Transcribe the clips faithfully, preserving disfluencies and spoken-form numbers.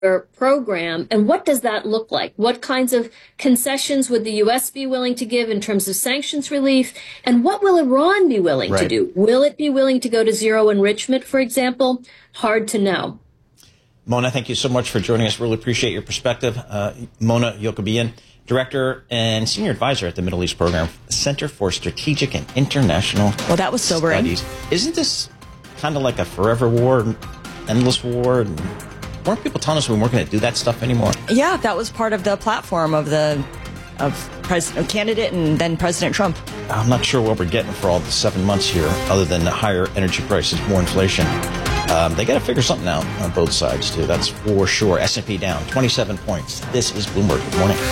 program, and what does that look like? What kinds of concessions would the U S be willing to give in terms of sanctions relief? And what will Iran be willing right. to do? Will it be willing to go to zero enrichment, for example? Hard to know. Mona, thank you so much for joining us. Really appreciate your perspective. Uh, Mona Yacoubian, Director and Senior Advisor at the Middle East Program, Center for Strategic and International Well, that was sobering. Studies. Isn't this kind of like a forever war, endless war? And weren't people telling us we weren't going to do that stuff anymore? Yeah, that was part of the platform of the of president candidate and then President Trump. I'm not sure what we're getting for all the seven months here, other than the higher energy prices, more inflation. Um, they got to figure something out on both sides, too. That's for sure. S and P down twenty-seven points. This is Bloomberg. Good morning.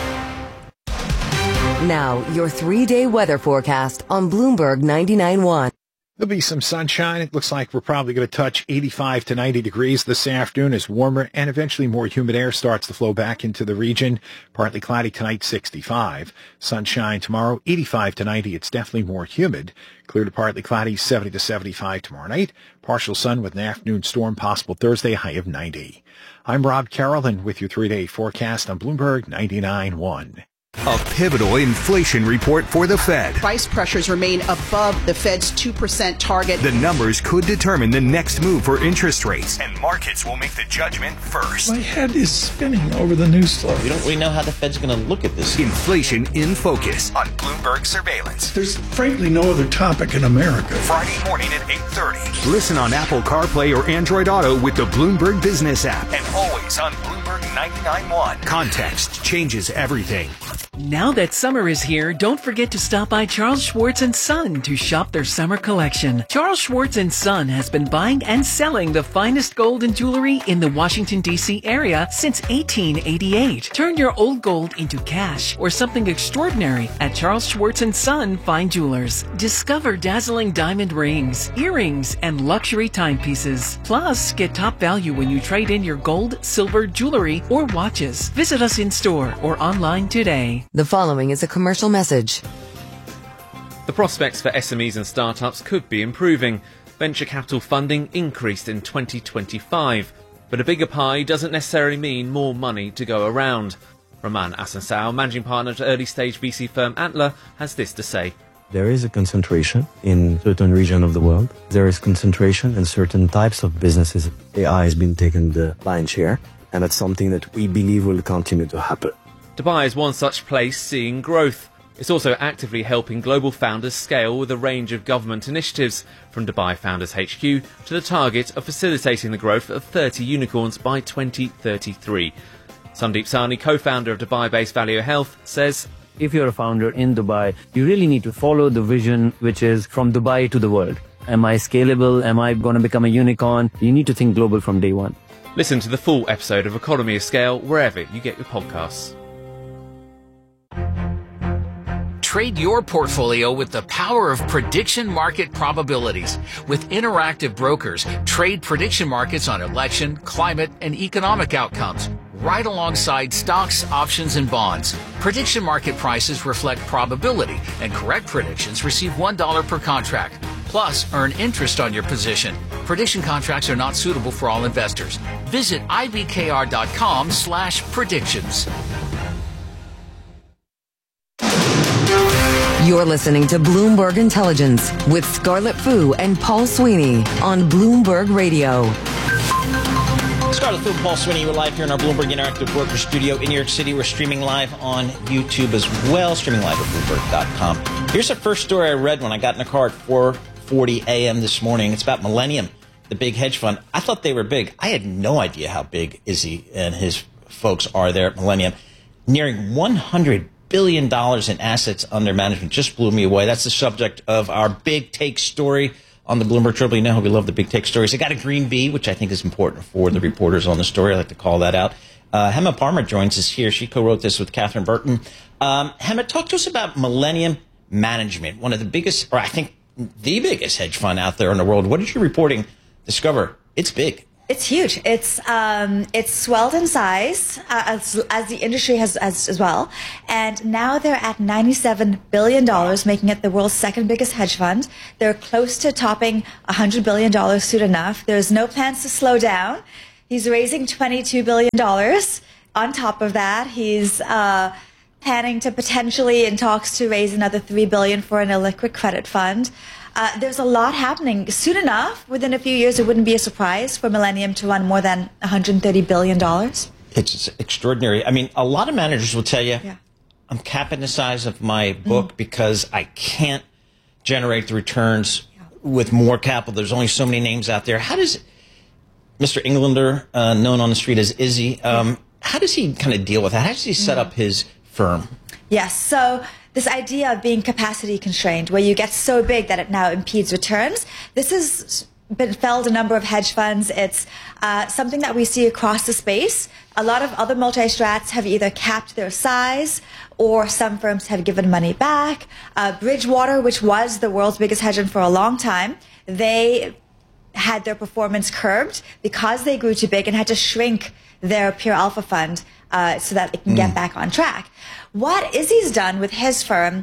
Now, your three-day weather forecast on Bloomberg ninety-nine point one. There'll be some sunshine. It looks like we're probably going to touch eighty-five to ninety degrees this afternoon as warmer and eventually more humid air starts to flow back into the region. Partly cloudy tonight, sixty-five. Sunshine tomorrow, eighty-five to ninety. It's definitely more humid. Clear to partly cloudy, seventy to seventy-five tomorrow night. Partial sun with an afternoon storm possible Thursday, high of ninety. I'm Rob Carrollton with your three-day forecast on Bloomberg ninety-nine point one. A pivotal inflation report for the Fed. Price pressures remain above the Fed's two percent target. The numbers could determine the next move for interest rates, and markets will make the judgment first. My head is spinning over the news story. We don't really know how the Fed's going to look at this. Inflation in Focus on Bloomberg Surveillance. There's frankly no other topic in America. Friday morning at eight thirty. Listen on Apple CarPlay or Android Auto with the Bloomberg Business app. And always on Bloomberg ninety-nine point one. Context changes everything. Now that summer is here, don't forget to stop by Charles Schwartz and Son to shop their summer collection. Charles Schwartz and Son has been buying and selling the finest gold and jewelry in the Washington, D C area since eighteen eighty-eight. Turn your old gold into cash or something extraordinary at Charles Schwartz and Son Fine Jewelers. Discover dazzling diamond rings, earrings, and luxury timepieces. Plus, get top value when you trade in your gold, silver, jewelry, or watches. Visit us in store or online today. The following is a commercial message. The prospects for S M Es and startups could be improving. Venture capital funding increased in twenty twenty-five, but a bigger pie doesn't necessarily mean more money to go around. Roman Asansao, managing partner at early-stage V C firm Antler, has this to say. There is a concentration in certain regions of the world. There is concentration in certain types of businesses. A I has been taking the lion's share, and that's something that we believe will continue to happen. Dubai is one such place seeing growth. It's also actively helping global founders scale with a range of government initiatives, from Dubai Founders H Q to the target of facilitating the growth of thirty unicorns by twenty thirty-three. Sandeep Sahni, co-founder of Dubai-based Value Health, says, if you're a founder in Dubai, you really need to follow the vision, which is from Dubai to the world. Am I scalable? Am I going to become a unicorn? You need to think global from day one. Listen to the full episode of Economy of Scale wherever you get your podcasts. Trade your portfolio with the power of prediction market probabilities. With Interactive Brokers, trade prediction markets on election, climate, and economic outcomes, right alongside stocks, options, and bonds. Prediction market prices reflect probability, and correct predictions receive one dollar per contract. Plus, earn interest on your position. Prediction contracts are not suitable for all investors. Visit ibkr.com slash predictions. You're listening to Bloomberg Intelligence with Scarlett Fu and Paul Sweeney on Bloomberg Radio. Scarlett Fu and Paul Sweeney, we're live here in our Bloomberg Interactive Broker Studio in New York City. We're streaming live on YouTube as well, streaming live at Bloomberg dot com. Here's the first story I read when I got in the car at four forty a.m. this morning. It's about Millennium, the big hedge fund. I thought they were big. I had no idea how big Izzy and his folks are there at Millennium. Nearing one hundred billion dollars in assets under management just blew me away. That's the subject of our big take story on the Bloomberg Triple. You know how we love the big take stories. I got a green V, which I think is important for the reporters on the story. I like to call that out. Uh, Hema Parmer joins us here. She co-wrote this with Catherine Burton. Um, Hema, talk to us about Millennium Management, one of the biggest, or I think the biggest hedge fund out there in the world. What did your reporting discover? It's big. It's huge. It's um, it's swelled in size uh, as as the industry has as, as well, and now they're at ninety-seven billion dollars, making it the world's second biggest hedge fund. They're close to topping one hundred billion dollars soon enough. There's no plans to slow down. He's raising twenty-two billion dollars. On top of that, he's uh, planning to potentially, in talks to raise another three billion dollars for an illiquid credit fund. Uh, there's a lot happening. Soon enough, within a few years, it wouldn't be a surprise for Millennium to run more than one hundred thirty billion dollars. It's extraordinary. I mean, a lot of managers will tell you, yeah. I'm capping the size of my book mm. because I can't generate the returns yeah. with more capital. There's only so many names out there. How does Mister Englander, uh, known on the street as Izzy, um, yeah. how does he kind of deal with that? How does he set mm. up his firm? Yes, so this idea of being capacity constrained, where you get so big that it now impedes returns, this has been felt a number of hedge funds. It's uh, something that we see across the space. A lot of other multi-strats have either capped their size, or some firms have given money back. Uh, Bridgewater, which was the world's biggest hedge fund for a long time, they had their performance curbed because they grew too big and had to shrink their pure alpha fund uh, so that it can mm. get back on track. What Izzy's done with his firm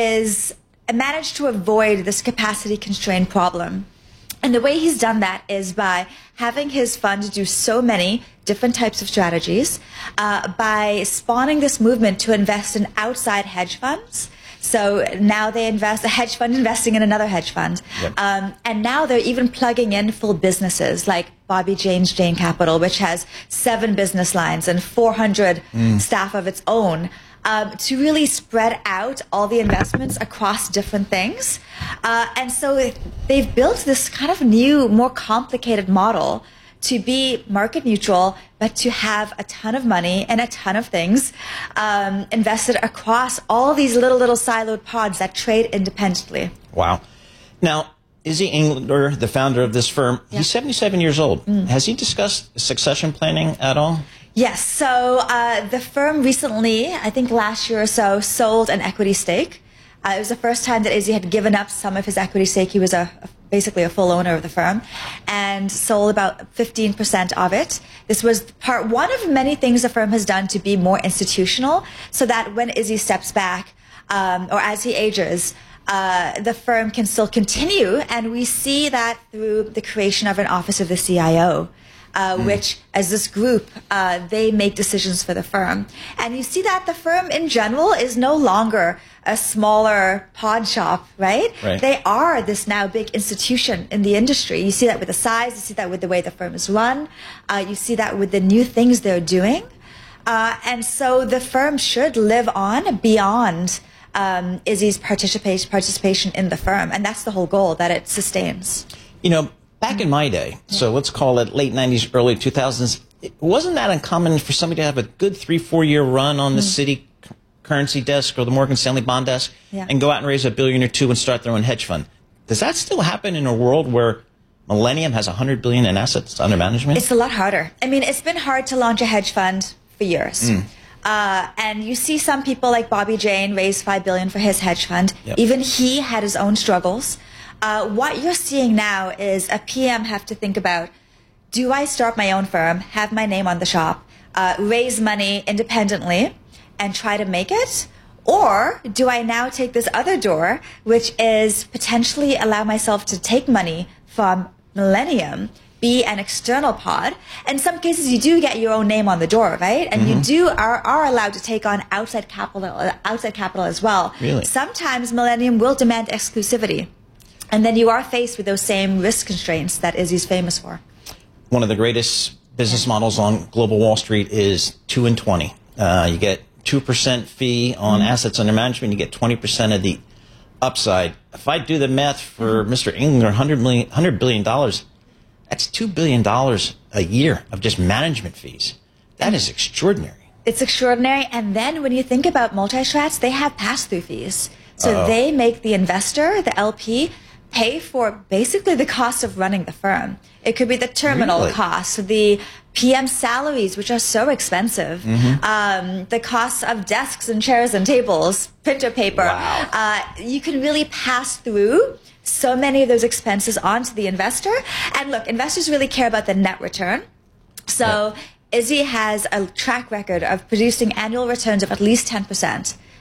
is managed to avoid this capacity constraint problem. And the way he's done that is by having his fund do so many different types of strategies, uh, by spawning this movement to invest in outside hedge funds. So now they invest, a hedge fund investing in another hedge fund. Yep. Um, and now they're even plugging in full businesses like Bobby Jane's Jane Capital, which has seven business lines and four hundred mm. staff of its own. Um, to really spread out all the investments across different things. Uh, and so they've built this kind of new, more complicated model to be market neutral, but to have a ton of money and a ton of things um, invested across all these little, little siloed pods that trade independently. Wow. Now, Izzy Englander, the founder of this firm, yeah. he's seventy-seven years old. Mm. Has he discussed succession planning at all? Yes. So uh, the firm recently, I think last year or so, sold an equity stake. Uh, it was the first time that Izzy had given up some of his equity stake. He was a, basically a full owner of the firm and sold about fifteen percent of it. This was part one of many things the firm has done to be more institutional so that when Izzy steps back um, or as he ages, uh, the firm can still continue. And we see that through the creation of an office of the C I O. Uh, mm. which, as this group, uh, they make decisions for the firm. And you see that the firm in general is no longer a smaller pod shop, right? right? They are this now big institution in the industry. You see that with the size, you see that with the way the firm is run, uh, you see that with the new things they're doing. Uh, and so the firm should live on beyond um, Izzy's participation, participation in the firm. And that's the whole goal, that it sustains. You know, back in my day, so let's call it late nineties, early two thousands, it wasn't that uncommon for somebody to have a good three, four-year run on the mm. Citi currency desk or the Morgan Stanley bond desk yeah. and go out and raise a billion or two and start their own hedge fund. Does that still happen in a world where Millennium has one hundred billion dollars in assets under management? It's a lot harder. I mean, it's been hard to launch a hedge fund for years. Mm. Uh, and you see some people like Bobby Jane raise five billion dollars for his hedge fund. Yep. Even he had his own struggles. Uh, what you're seeing now is a P M have to think about, do I start my own firm, have my name on the shop, uh, raise money independently, and try to make it? Or do I now take this other door, which is potentially allow myself to take money from Millennium, be an external pod? In some cases, you do get your own name on the door, right? And mm-hmm. you do are, are allowed to take on outside capital, outside capital as well. Really? Sometimes Millennium will demand exclusivity. And then you are faced with those same risk constraints that Izzy's famous for. One of the greatest business models on global Wall Street is two and twenty. Uh, you get two percent fee on mm-hmm. assets under management. You get twenty percent of the upside. If I do the math for mm-hmm. Mister Englander, one hundred million, one hundred billion dollars, that's two billion dollars a year of just management fees. That is extraordinary. It's extraordinary. And then when you think about multi-strats, they have pass-through fees. So Uh-oh. they make the investor, the L P, pay for basically the cost of running the firm. It could be the terminal really? costs, the P M salaries, which are so expensive, mm-hmm. um, the costs of desks and chairs and tables, printer paper. Wow. Uh, you can really pass through so many of those expenses onto the investor. And look, investors really care about the net return. So yeah. Izzy has a track record of producing annual returns of at least ten percent.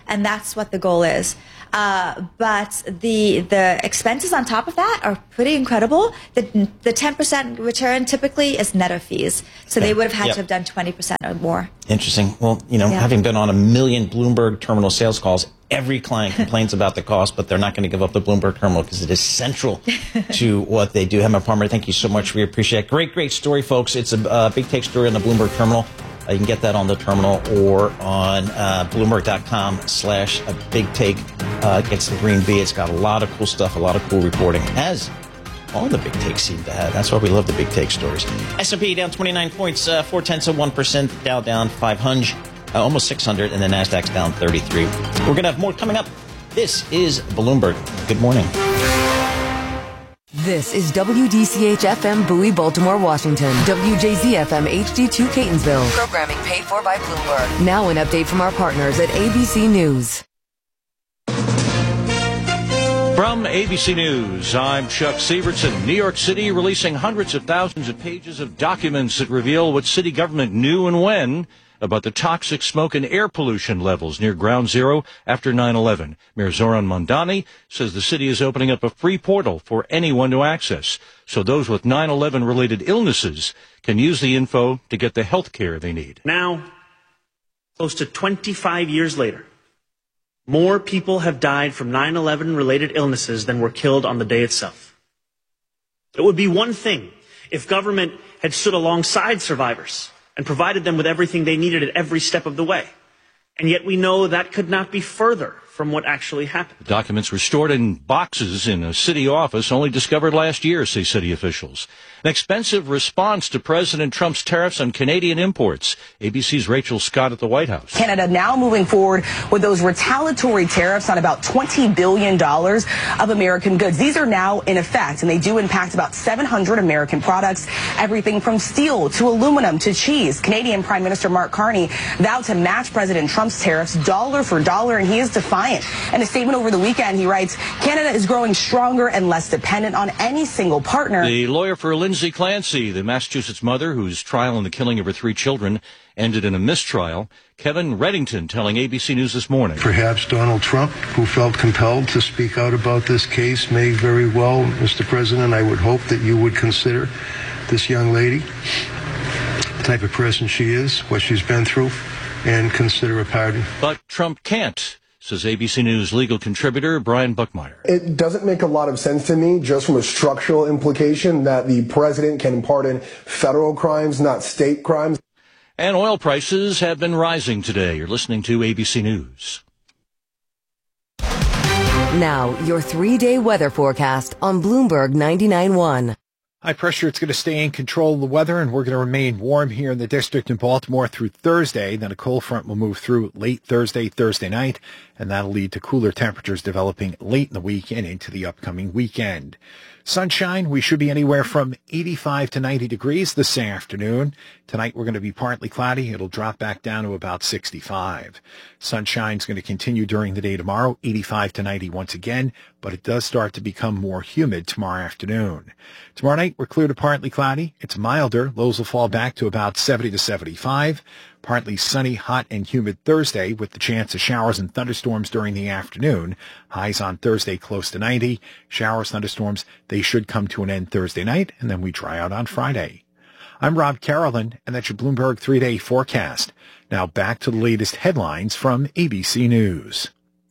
and that's what the goal is. Uh, but the the expenses on top of that are pretty incredible. The the ten percent return typically is net of fees, so Okay. they would have had Yep. to have done twenty percent or more. Interesting. Well, you know, Yeah. having been on a million Bloomberg terminal sales calls, every client complains about the cost, but they're not going to give up the Bloomberg terminal because it is central to what they do. Hema Palmer, thank you so much. We appreciate it. Great, great story, folks. It's a uh, big take story on the Bloomberg terminal. Uh, you can get that on the terminal or on uh, Bloomberg.com slash a big take. Uh, it gets the green V. It's got a lot of cool stuff, a lot of cool reporting, as all the big takes seem to have. That's why we love the big take stories. S and P down twenty-nine points, uh, four tenths of one percent. Dow down five hundred, uh, almost six hundred, and the Nasdaq's down thirty-three. We're going to have more coming up. This is Bloomberg. Good morning. This is W D C H F M Bowie, Baltimore, Washington. W J Z F M H D two Catonsville. Programming paid for by Bloomberg. Now an update from our partners at A B C News. From A B C News, I'm Chuck Sievertson. New York City releasing hundreds of thousands of pages of documents that reveal what city government knew and when about the toxic smoke and air pollution levels near Ground Zero after nine eleven. Mayor Zoran Mondani says the city is opening up a free portal for anyone to access, so those with nine eleven related illnesses can use the info to get the health care they need. Now, close to twenty-five years later, more people have died from nine eleven related illnesses than were killed on the day itself. It would be one thing if government had stood alongside survivors and provided them with everything they needed at every step of the way. And yet we know that could not be further from what actually happened. The documents were stored in boxes in a city office, only discovered last year, say city officials. An expensive response to President Trump's tariffs on Canadian imports. A B C's Rachel Scott at the White House. Canada now moving forward with those retaliatory tariffs on about twenty billion dollars of American goods. These are now in effect, and they do impact about seven hundred American products, everything from steel to aluminum to cheese. Canadian Prime Minister Mark Carney vowed to match President Trump's tariffs dollar for dollar, and he is defiant. In a statement over the weekend, he writes, Canada is growing stronger and less dependent on any single partner. The lawyer for Lindsay Clancy, the Massachusetts mother whose trial in the killing of her three children ended in a mistrial, Kevin Reddington telling A B C News this morning. Perhaps Donald Trump, who felt compelled to speak out about this case, may very well, Mister President, I would hope that you would consider this young lady, the type of person she is, what she's been through, and consider a pardon. But Trump can't, says A B C News legal contributor Brian Buckmeyer. It doesn't make a lot of sense to me, just from a structural implication, that the president can pardon federal crimes, not state crimes. And oil prices have been rising today. You're listening to A B C News. Now, your three-day weather forecast on Bloomberg ninety-nine point one. High pressure, it's going to stay in control of the weather, and we're going to remain warm here in the district in Baltimore through Thursday. Then a cold front will move through late Thursday, Thursday night, and that'll lead to cooler temperatures developing late in the week and into the upcoming weekend. Sunshine, we should be anywhere from eighty-five to ninety degrees this afternoon. Tonight we're going to be partly cloudy. It'll drop back down to about sixty-five. Sunshine's going to continue during the day tomorrow, eighty-five to ninety once again, but it does start to become more humid tomorrow afternoon. Tomorrow night we're clear to partly cloudy. It's milder. Lows will fall back to about seventy to seventy-five. Partly sunny, hot, and humid Thursday with the chance of showers and thunderstorms during the afternoon. Highs on Thursday close to ninety. Showers, thunderstorms, they should come to an end Thursday night, and then we dry out on Friday. I'm Rob Carolyn, and that's your Bloomberg three-day forecast. Now back to the latest headlines from A B C News.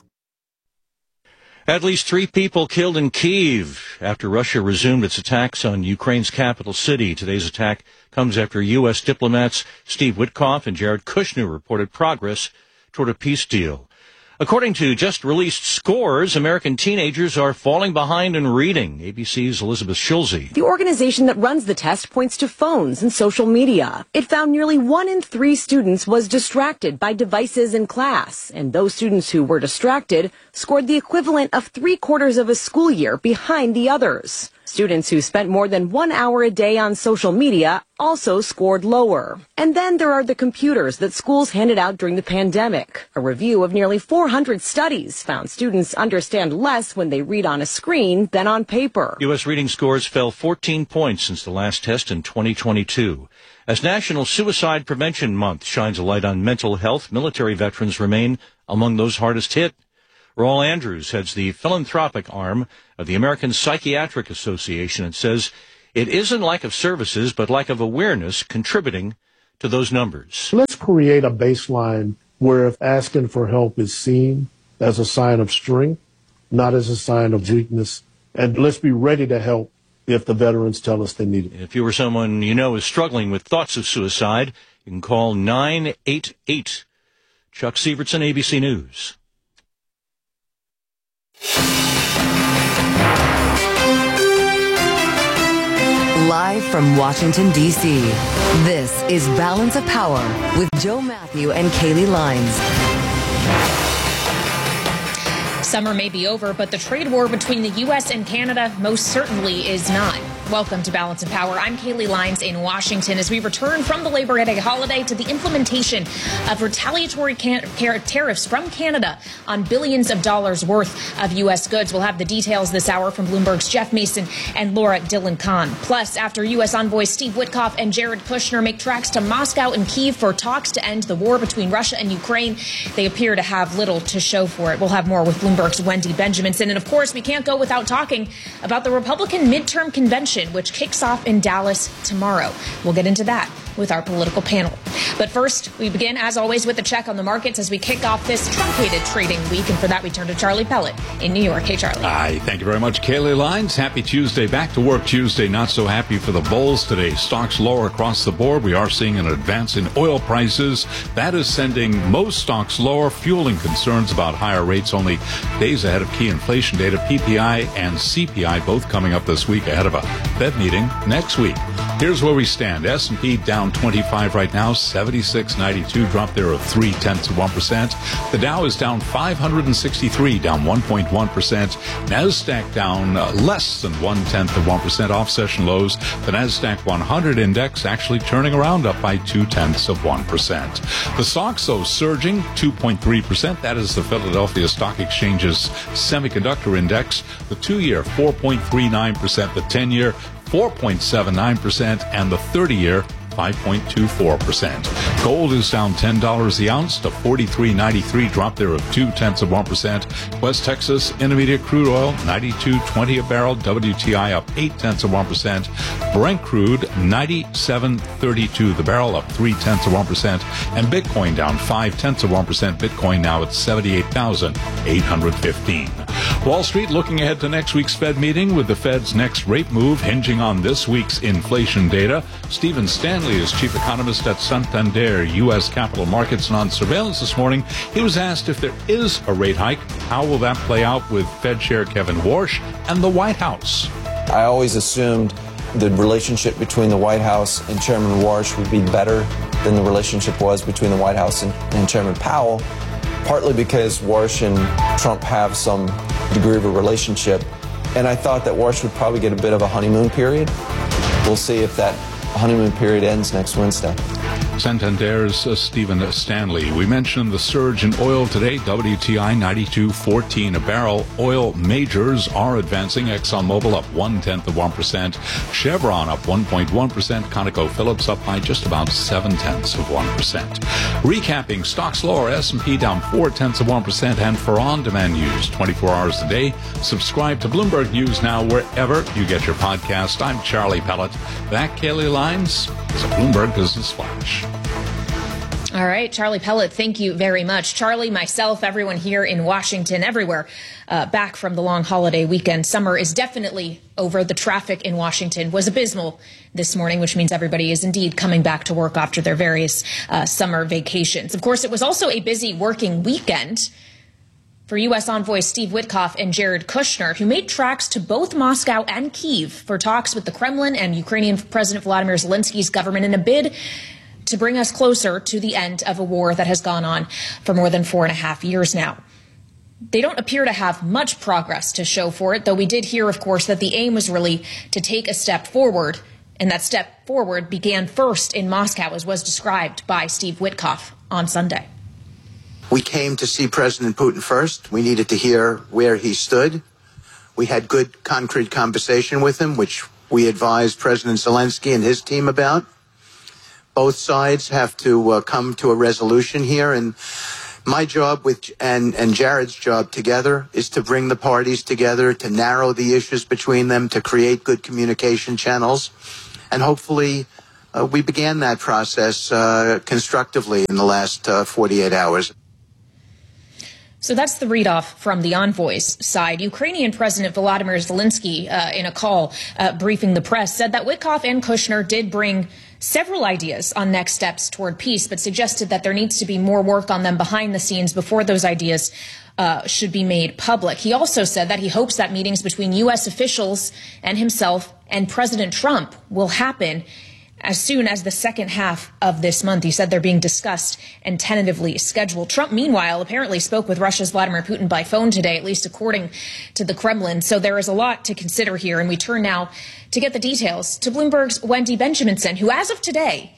At least three people killed in Kyiv after Russia resumed its attacks on Ukraine's capital city. Today's attack comes after U S diplomats Steve Witkoff and Jared Kushner reported progress toward a peace deal. According to just-released scores, American teenagers are falling behind in reading. A B C's Elizabeth Schulze. The organization that runs the test points to phones and social media. It found nearly one in three students was distracted by devices in class, and those students who were distracted scored the equivalent of three quarters of a school year behind the others. Students who spent more than one hour a day on social media also scored lower. And then there are the computers that schools handed out during the pandemic. A review of nearly four hundred studies found students understand less when they read on a screen than on paper. U S reading scores fell fourteen points since the last test in twenty twenty-two. As National Suicide Prevention Month shines a light on mental health, military veterans remain among those hardest hit. Raul Andrews heads the philanthropic arm of the American Psychiatric Association and says it isn't lack of services, but lack of awareness contributing to those numbers. Let's create a baseline where if asking for help is seen as a sign of strength, not as a sign of weakness, and let's be ready to help if the veterans tell us they need it. If you or someone you know is struggling with thoughts of suicide, you can call nine eight eight. Chuck Sievertson, A B C News. Live from Washington, D C, this is Balance of Power with Joe Matthew and Kaylee Lines. Summer may be over, but the trade war between the U S and Canada most certainly is not. Welcome to Balance of Power. I'm Kaylee Lines in Washington as we return from the Labor Day holiday to the implementation of retaliatory can- tariffs from Canada on billions of dollars worth of U S goods. We'll have the details this hour from Bloomberg's Jeff Mason and Laura Dillon Kahn. Plus, after U S envoys Steve Witkoff and Jared Kushner make tracks to Moscow and Kyiv for talks to end the war between Russia and Ukraine, they appear to have little to show for it. We'll have more with Bloomberg's Wendy Benjaminson. And of course, we can't go without talking about the Republican midterm convention, which kicks off in Dallas tomorrow. We'll get into that with our political panel. But first, we begin, as always, with a check on the markets as we kick off this truncated trading week. And for that, we turn to Charlie Pellet in New York. Hey, Charlie. Hi. Thank you very much, Kaylee Lines. Happy Tuesday. Back to work Tuesday. Not so happy for the bulls today. Stocks lower across the board. We are seeing an advance in oil prices. That is sending most stocks lower, fueling concerns about higher rates only days ahead of key inflation data. P P I and C P I both coming up this week ahead of a Fed meeting next week. Here's where we stand. S and P down twenty-five right now, seventy-six ninety-two, drop there of three tenths of one percent. The Dow is down five hundred sixty-three, down one point one percent. NASDAQ down uh, less than one tenth of one percent off session lows. The NASDAQ one hundred index actually turning around up by two tenths of one percent. The stocks, though, surging two point three percent. That is the Philadelphia Stock Exchange's semiconductor index. The two-year, four point three nine percent. The ten-year, four point seven nine percent, and the thirty-year, five point two four percent. Gold is down ten dollars the ounce to forty-three ninety-three, drop there of two tenths of one percent. West Texas Intermediate crude oil, ninety-two twenty a barrel. W T I up eight tenths of one percent. Brent crude, ninety-seven thirty-two the barrel, up three tenths of one percent. And Bitcoin down five tenths of one percent. Bitcoin now at seventy-eight thousand eight hundred fifteen. Wall Street looking ahead to next week's Fed meeting with the Fed's next rate move hinging on this week's inflation data. Stephen Stanley is chief economist at Santander U S Capital Markets, and on surveillance this morning, he was asked if there is a rate hike, how will that play out with Fed Chair Kevin Warsh and the White House? I always assumed the relationship between the White House and Chairman Warsh would be better than the relationship was between the White House and, and Chairman Powell, partly because Warsh and Trump have some degree of a relationship. And I thought that Warsh would probably get a bit of a honeymoon period. We'll see if that honeymoon period ends next Wednesday. Santander's uh, Stephen Stanley. We mentioned the surge in oil today. W T I ninety-two fourteen a barrel. Oil majors are advancing. ExxonMobil up one tenth of one percent. Chevron up one point one percent. ConocoPhillips up by just about seven tenths of one percent. Recapping stocks lower. S and P down four tenths of one percent. And for on-demand news, twenty-four hours a day, subscribe to Bloomberg News now wherever you get your podcast. I'm Charlie Pellet. That Kaylee Lines is a Bloomberg Business Flash. All right, Charlie Pellet, thank you very much. Charlie, myself, everyone here in Washington, everywhere, uh, back from the long holiday weekend. Summer is definitely over. The traffic in Washington was abysmal this morning, which means everybody is indeed coming back to work after their various uh, summer vacations. Of course, it was also a busy working weekend for U S envoys Steve Witkoff and Jared Kushner, who made tracks to both Moscow and Kyiv for talks with the Kremlin and Ukrainian President Vladimir Zelensky's government in a bid to bring us closer to the end of a war that has gone on for more than four and a half years now. They don't appear to have much progress to show for it, though we did hear, of course, that the aim was really to take a step forward, and that step forward began first in Moscow, as was described by Steve Witkoff on Sunday. We came to see President Putin first. We needed to hear where he stood. We had good, concrete conversation with him, which we advised President Zelensky and his team about. both sides have to uh, come to a resolution here, and my job with and, and Jared's job together is to bring the parties together, to narrow the issues between them, to create good communication channels, and hopefully uh, we began that process uh, constructively in the last uh, forty-eight hours. So that's the read-off from the envoy's side. Ukrainian President Volodymyr Zelensky, uh, in a call uh, briefing the press, said that Witkoff and Kushner did bring several ideas on next steps toward peace, but suggested that there needs to be more work on them behind the scenes before those ideas uh, should be made public. He also said that he hopes that meetings between U S officials and himself and President Trump will happen as soon as the second half of this month. He said they're being discussed and tentatively scheduled. Trump, meanwhile, apparently spoke with Russia's Vladimir Putin by phone today, at least according to the Kremlin. So there is a lot to consider here. And we turn now to get the details to Bloomberg's Wendy Benjaminson, who as of today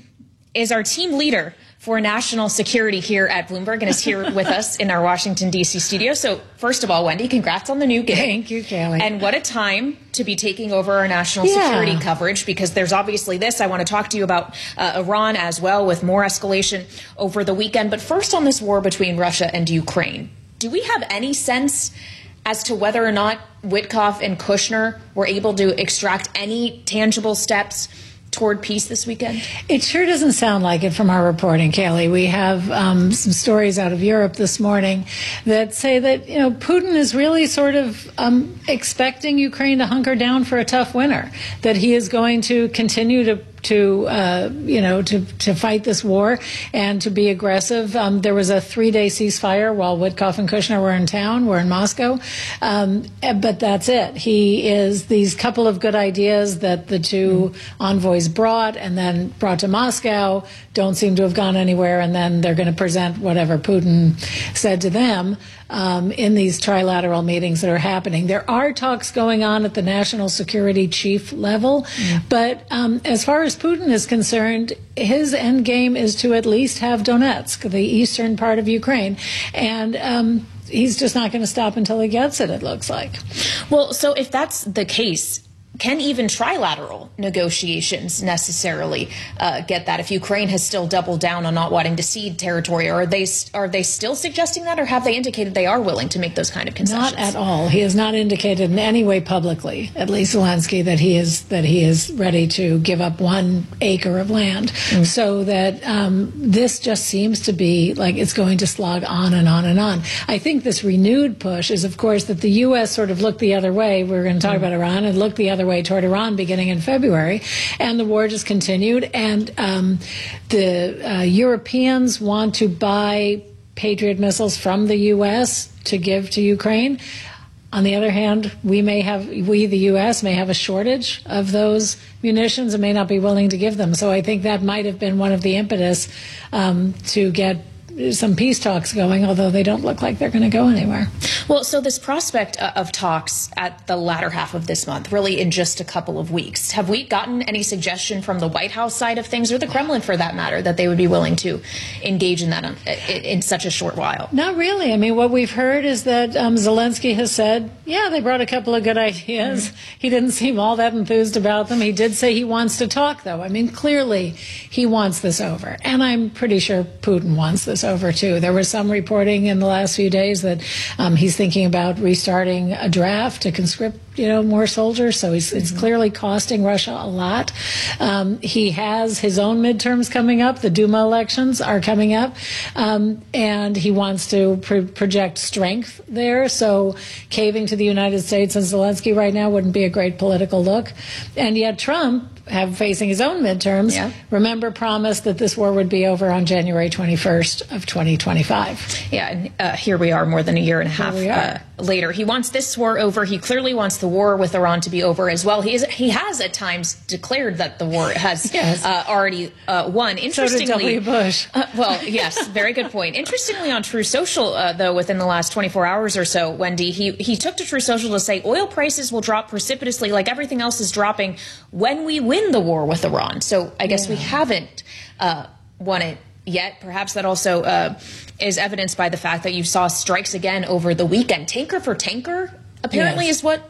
is our team leader for national security here at Bloomberg and is here with us in our Washington, D C studio. So first of all, Wendy, congrats on the new gig. Thank you, Kaylee. And what a time to be taking over our national yeah. security coverage, because there's obviously this. I want to talk to you about uh, Iran as well, with more escalation over the weekend. But first, on this war between Russia and Ukraine, do we have any sense as to whether or not Witkoff and Kushner were able to extract any tangible steps toward peace this weekend? It sure doesn't sound like it from our reporting, Kelly. We have um, some stories out of Europe this morning that say that, you know, Putin is really sort of um, expecting Ukraine to hunker down for a tough winter, that he is going to continue to to, uh, you know, to, to fight this war and to be aggressive. Um, there was a three-day ceasefire while Witkoff and Kushner were in town, were in Moscow. Um, but that's it. He is these couple of good ideas that the two mm-hmm. envoys brought and then brought to Moscow don't seem to have gone anywhere. And then they're going to present whatever Putin said to them um, in these trilateral meetings that are happening. There are talks going on at the national security chief level. Mm-hmm. But um, as far as Putin is concerned, his end game is to at least have Donetsk, the eastern part of Ukraine, and um, he's just not going to stop until he gets it, it looks like. Well, so if that's the case, can even trilateral negotiations necessarily uh, get that if Ukraine has still doubled down on not wanting to cede territory? Or are they are they still suggesting that, or have they indicated they are willing to make those kind of concessions? Not at all. He has not indicated in any way publicly, at least Zelensky, that he is that he is ready to give up one acre of land. Mm. So that um, this just seems to be like it's going to slog on and on and on. I think this renewed push is, of course, that the U S sort of looked the other way. We're going to talk mm. about Iran and look the other way toward Iran beginning in February, and the war just continued. And um, the uh, Europeans want to buy Patriot missiles from the U S to give to Ukraine. On the other hand, we may have, we, the U S, may have a shortage of those munitions and may not be willing to give them. So I think that might have been one of the impetus um, to get some peace talks going, although they don't look like they're going to go anywhere. Well, so this prospect of talks at the latter half of this month, really in just a couple of weeks, have we gotten any suggestion from the White House side of things, or the Kremlin for that matter, that they would be willing to engage in that in, in such a short while? Not really. I mean, what we've heard is that um, Zelensky has said, yeah, they brought a couple of good ideas. Mm-hmm. He didn't seem all that enthused about them. He did say he wants to talk, though. I mean, clearly he wants this over. And I'm pretty sure Putin wants this over, too. There was some reporting in the last few days that um, he's thinking about restarting a draft to conscript, you know, more soldiers. So he's, mm-hmm. it's clearly costing Russia a lot. Um, he has his own midterms coming up. The Duma elections are coming up. Um, and he wants to pro- project strength there. So caving to the United States and Zelensky right now wouldn't be a great political look. And yet Trump, have facing his own midterms, yeah. remember, promised that this war would be over on January twenty-first of twenty twenty-five. Yeah, and uh, here we are more than a year and a half uh, later. He wants this war over. He clearly wants the war with Iran to be over as well. He is, he has at times declared that the war has yes. uh, already uh, won. Interestingly, so did W. Bush. uh, well, yes, very good point. Interestingly, on True Social, uh, though, within the last twenty-four hours or so, Wendy, he, he took to True Social to say oil prices will drop precipitously like everything else is dropping when we win the war with Iran. So I guess yeah. we haven't uh, won it yet. Perhaps that also uh, is evidenced by the fact that you saw strikes again over the weekend. Tanker for tanker, apparently, yes. is what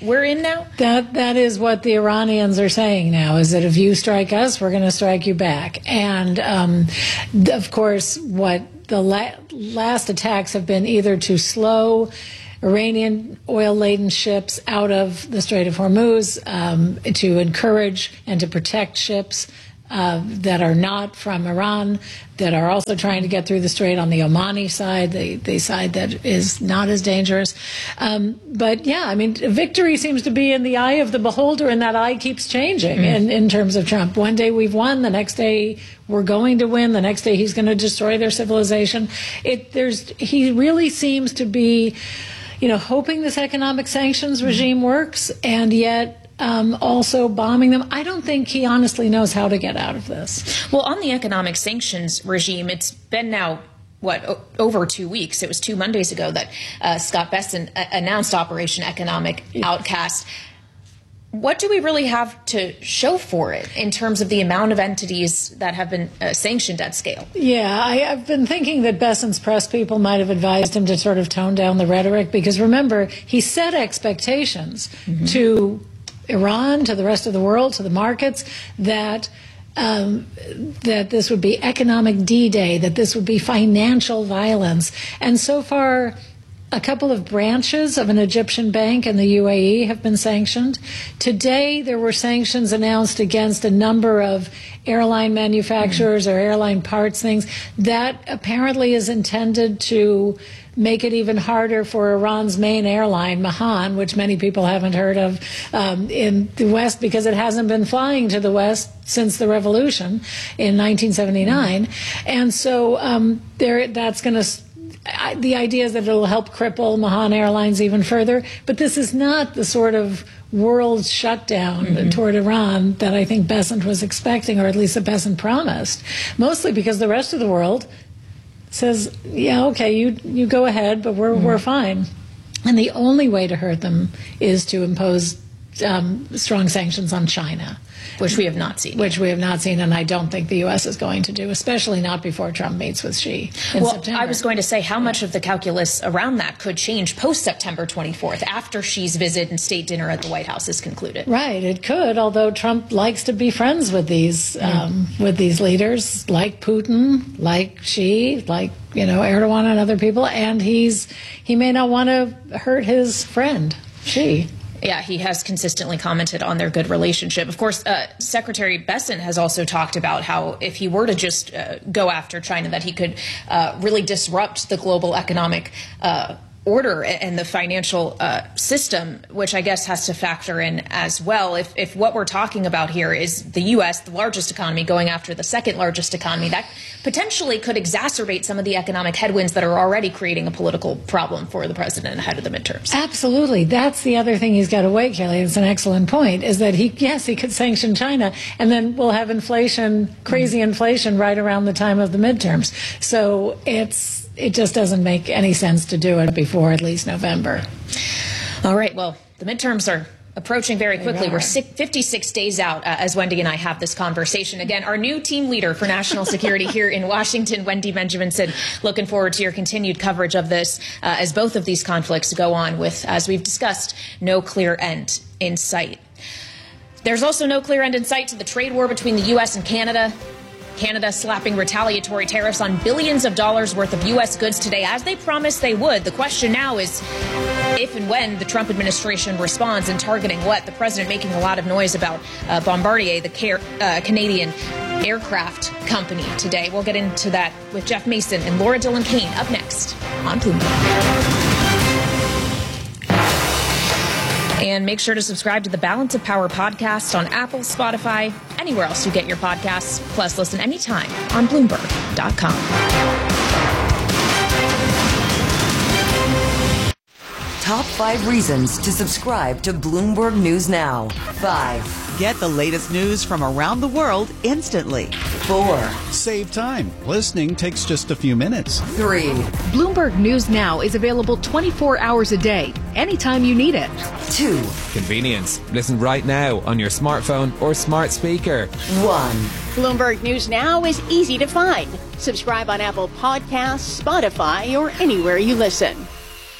we're in now? That That is what the Iranians are saying now, is that if you strike us, we're going to strike you back. And, um, of course, what the la- last attacks have been either to slow Iranian oil-laden ships out of the Strait of Hormuz, um, to encourage and to protect ships uh, that are not from Iran, that are also trying to get through the strait on the Omani side, the, the side that is not as dangerous. Um, but, yeah, I mean, victory seems to be in the eye of the beholder, and that eye keeps changing mm. in, in terms of Trump. One day we've won, the next day we're going to win, the next day he's going to destroy their civilization. It, there's, he really seems to be, you know, hoping this economic sanctions regime works, and yet um, also bombing them. I don't think he honestly knows how to get out of this. Well, on the economic sanctions regime, it's been now, what, o- over two weeks. It was two Mondays ago that uh, Scott Bessent a- announced Operation Economic Outcast. What do we really have to show for it in terms of the amount of entities that have been uh, sanctioned at scale? Yeah, I, I've been thinking that Bessent's press people might have advised him to sort of tone down the rhetoric, because remember, he set expectations mm-hmm. to Iran, to the rest of the world, to the markets, that um, that this would be economic D-Day, that this would be financial violence. And so far, a couple of branches of an Egyptian bank in the U A E have been sanctioned. Today, there were sanctions announced against a number of airline manufacturers mm-hmm. or airline parts things. That apparently is intended to make it even harder for Iran's main airline, Mahan, which many people haven't heard of um, in the West because it hasn't been flying to the West since the revolution in nineteen seventy-nine. Mm-hmm. And so um, there, that's going to... I, the idea is that it'll help cripple Mahan Airlines even further, but this is not the sort of world shutdown mm-hmm. toward Iran that I think Bessent was expecting, or at least that Bessent promised, mostly because the rest of the world says, yeah, okay, you you go ahead, but we're mm-hmm. we're fine. And the only way to hurt them is to impose um, strong sanctions on China. Which we have not seen. Which we have not seen, and I don't think the U S is going to do, especially not before Trump meets with Xi in well, September. I was going to say, how much of the calculus around that could change post-September twenty-fourth, after Xi's visit and state dinner at the White House is concluded? Right, it could, although Trump likes to be friends with these, mm. um, with these leaders, like Putin, like Xi, like, you know, Erdogan and other people, and he's he may not want to hurt his friend, Xi. Yeah, he has consistently commented on their good relationship. Of course, uh, Secretary Bessent has also talked about how if he were to just uh, go after China, that he could uh, really disrupt the global economic uh order and the financial uh, system, which I guess has to factor in as well. If, if what we're talking about here is the U S, the largest economy, going after the second largest economy, that potentially could exacerbate some of the economic headwinds that are already creating a political problem for the president ahead of the midterms. Absolutely. That's the other thing he's got to weigh, Kelly. It's an excellent point, is that he, yes, he could sanction China, and then we'll have inflation, crazy mm-hmm. inflation right around the time of the midterms. So it's, it just doesn't make any sense to do it before at least November. All right. Well, the midterms are approaching very quickly. We're fifty-six days out uh, as Wendy and I have this conversation. Again, our new team leader for national security here in Washington, Wendy Benjaminson, looking forward to your continued coverage of this uh, as both of these conflicts go on with, as we've discussed, no clear end in sight. There's also no clear end in sight to the trade war between the U S and Canada. Canada slapping retaliatory tariffs on billions of dollars worth of U S goods today, as they promised they would. The question now is if and when the Trump administration responds, and targeting what? The president making a lot of noise about uh, Bombardier, the Car- uh, Canadian aircraft company today. We'll get into that with Jeff Mason and Laura Dillon Kane up next on Bloomberg. And make sure to subscribe to the Balance of Power podcast on Apple, Spotify, anywhere else you get your podcasts. Plus, listen anytime on Bloomberg dot com. Top five reasons to subscribe to Bloomberg News Now. Five. Get the latest news from around the world instantly. Four. Save time. Listening takes just a few minutes. Three. Bloomberg News Now is available twenty-four hours a day, anytime you need it. Two. Convenience. Listen right now on your smartphone or smart speaker. One. Bloomberg News Now is easy to find. Subscribe on Apple Podcasts, Spotify, or anywhere you listen.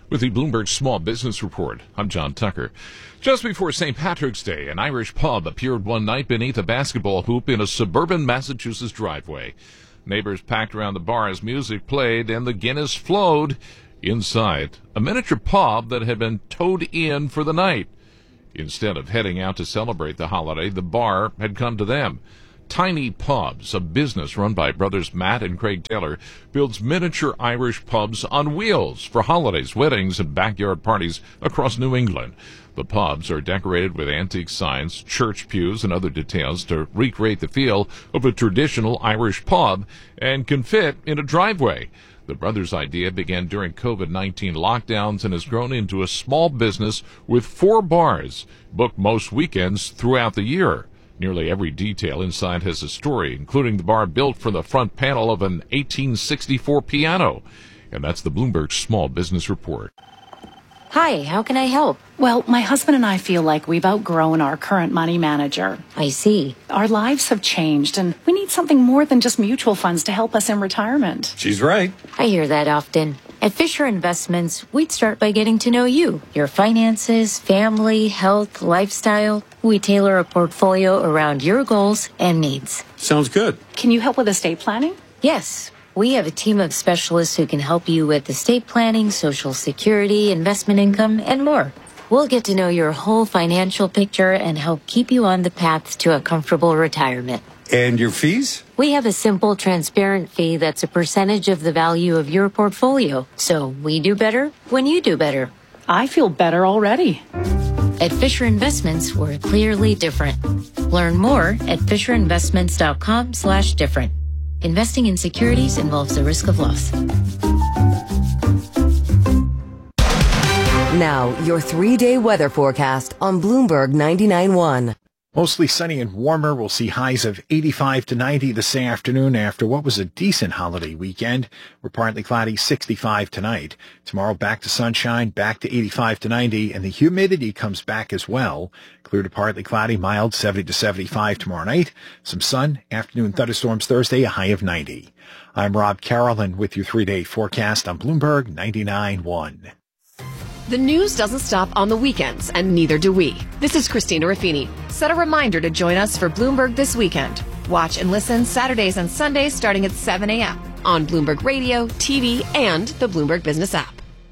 With the Bloomberg Small Business Report, I'm John Tucker. Just before Saint Patrick's Day, an Irish pub appeared one night beneath a basketball hoop in a suburban Massachusetts driveway. Neighbors packed around the bar as music played and the Guinness flowed. Inside, a miniature pub that had been towed in for the night. Instead of heading out to celebrate the holiday, the bar had come to them. Tiny Pubs, a business run by brothers Matt and Craig Taylor, builds miniature Irish pubs on wheels for holidays, weddings, and backyard parties across New England. The pubs are decorated with antique signs, church pews, and other details to recreate the feel of a traditional Irish pub and can fit in a driveway. The brothers' idea began during COVID nineteen lockdowns and has grown into a small business with four bars, booked most weekends throughout the year. Nearly every detail inside has a story, including the bar built from the front panel of an eighteen sixty-four piano. And that's the Bloomberg Small Business Report. Hi, how can I help? Well, my husband and I feel like we've outgrown our current money manager. I see. Our lives have changed, and we need something more than just mutual funds to help us in retirement. She's right. I hear that often. At Fisher Investments, we'd start by getting to know you, your finances, family, health, lifestyle. We tailor a portfolio around your goals and needs. Sounds good. Can you help with estate planning? Yes. We have a team of specialists who can help you with estate planning, Social Security, investment income, and more. We'll get to know your whole financial picture and help keep you on the path to a comfortable retirement. And your fees? We have a simple, transparent fee that's a percentage of the value of your portfolio. So we do better when you do better. I feel better already. At Fisher Investments, we're clearly different. Learn more at fisherinvestments.com slash different. Investing in securities involves the risk of loss. Now, your three-day weather forecast on Bloomberg ninety-nine point one. Mostly sunny and warmer. We'll see highs of eighty-five to ninety this afternoon after what was a decent holiday weekend. We're partly cloudy, sixty-five tonight. Tomorrow back to sunshine, back to eighty-five to ninety, and the humidity comes back as well. Clear to partly cloudy, mild, seventy to seventy-five tomorrow night. Some sun, afternoon thunderstorms Thursday, a high of ninety. I'm Rob Carroll with your three-day forecast on Bloomberg ninety-nine point one. The news doesn't stop on the weekends, and neither do we. This is Christina Raffini. Set a reminder to join us for Bloomberg this weekend. Watch and listen Saturdays and Sundays starting at seven a.m. on Bloomberg Radio, T V, and the Bloomberg Business app.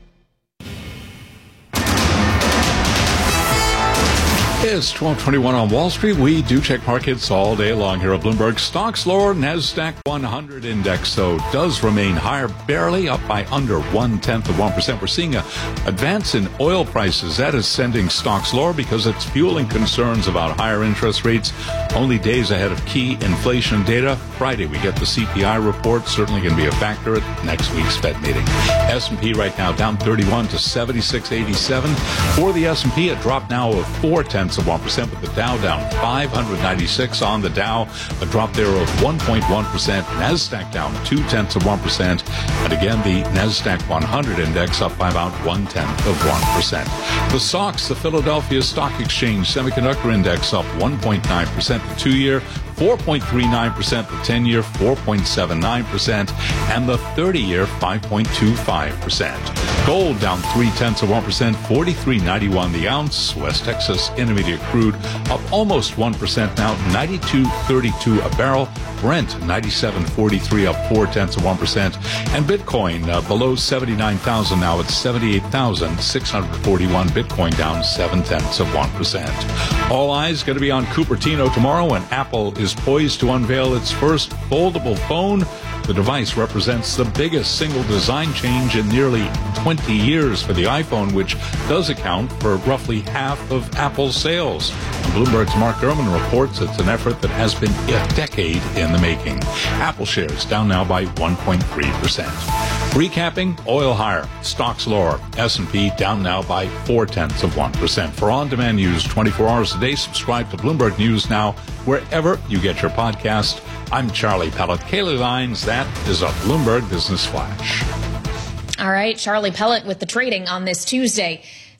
It's twelve twenty-one on Wall Street. We do check markets all day long here at Bloomberg. Stocks lower. NASDAQ one hundred index, so does remain higher, barely up by under one-tenth of one percent. We're seeing a advance in oil prices. That is sending stocks lower because it's fueling concerns about higher interest rates. Only days ahead of key inflation data. Friday, we get the C P I report. Certainly going to be a factor at next week's Fed meeting. S and P right now down thirty-one to seventy-six eighty-seven. For the S and P, a drop now of four-tenths of one percent, with the Dow down five hundred ninety-six on the Dow, a drop there of one point one percent. NASDAQ down two-tenths of one percent. And again, the NASDAQ one hundred index up by about one-tenth of one percent. The S O X, the Philadelphia Stock Exchange Semiconductor Index, up one point nine percent the two-year, four point three nine percent the ten-year, four point seven nine percent, and the thirty-year, five point two five percent. Gold down three-tenths of one percent, forty-three ninety-one the ounce. West Texas Intermediate crude up almost one percent now, ninety-two thirty-two a barrel. Brent ninety-seven forty-three up four-tenths of one percent. And Bitcoin uh, below seventy-nine thousand now at seventy-eight thousand six hundred forty-one. Bitcoin down seven-tenths of one percent. All eyes going to be on Cupertino tomorrow when Apple is poised to unveil its first foldable phone. The device represents the biggest single design change in nearly twenty years for the iPhone, which does account for roughly half of Apple's sales. Bloomberg's Mark Gurman reports it's an effort that has been a decade in the making. Apple shares down now by one point three percent. Recapping, oil higher, stocks lower, S and P down now by four-tenths of one percent. For on-demand news twenty-four hours a day, subscribe to Bloomberg News Now wherever you get your podcast. I'm Charlie Pellet. Kaylee Lines, that is a Bloomberg Business Flash. All right, Charlie Pellet with the trading on this Tuesday.